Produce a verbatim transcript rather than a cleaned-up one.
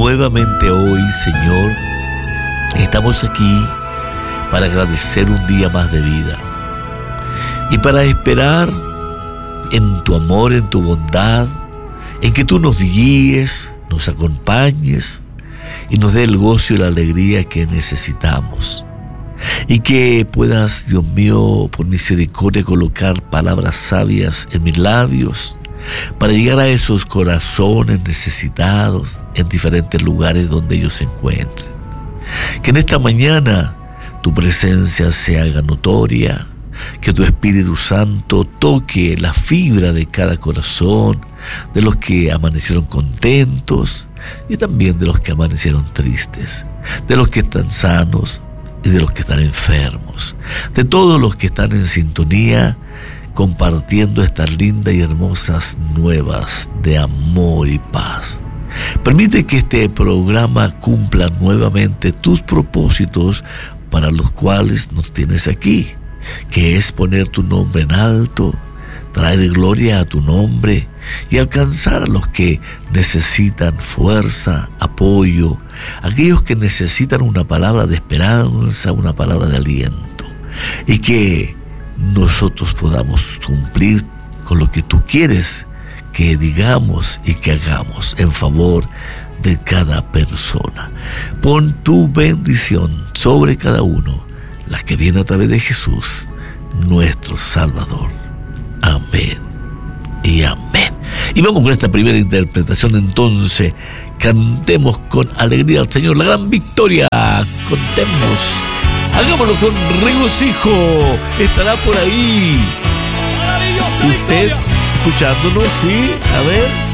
nuevamente hoy, Señor, estamos aquí para agradecer un día más de vida y para esperar en tu amor, en tu bondad, en que tú nos guíes, nos acompañes y nos dé el gozo y la alegría que necesitamos. Y que puedas, Dios mío, por misericordia, colocar palabras sabias en mis labios para llegar a esos corazones necesitados en diferentes lugares donde ellos se encuentren. Que en esta mañana tu presencia se haga notoria, que tu Espíritu Santo toque la fibra de cada corazón, de los que amanecieron contentos y también de los que amanecieron tristes, de los que están sanos y de los que están enfermos, de todos los que están en sintonía compartiendo estas lindas y hermosas nuevas de amor y paz. Permite que este programa cumpla nuevamente tus propósitos para los cuales nos tienes aquí, que es poner tu nombre en alto, traer gloria a tu nombre y alcanzar a los que necesitan fuerza, apoyo, aquellos que necesitan una palabra de esperanza, una palabra de aliento, y que nosotros podamos cumplir con lo que tú quieres que digamos y que hagamos en favor de cada persona. Pon tu bendición sobre cada uno, las que vienen a través de Jesús, nuestro Salvador. Amén y amén. Y vamos con esta primera interpretación entonces. Cantemos con alegría al Señor la gran victoria. Contemos, hagámoslo con regocijo. Estará por ahí usted escuchándonos, sí, a ver.